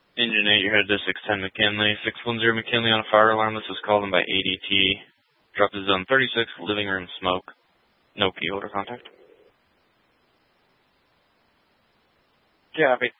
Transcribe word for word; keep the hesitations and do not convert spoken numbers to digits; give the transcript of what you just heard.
Engine eight, you're headed to six ten McKinley. six one zero McKinley on a fire alarm. This was called in by A D T. Drop to zone thirty-six, living room smoke. No key holder contact. Copy.